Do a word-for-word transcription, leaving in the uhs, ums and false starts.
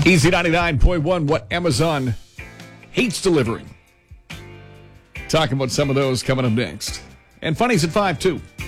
Easy ninety-nine point one, what Amazon hates delivering. Talking about some of those coming up next. And Funnies at five, too.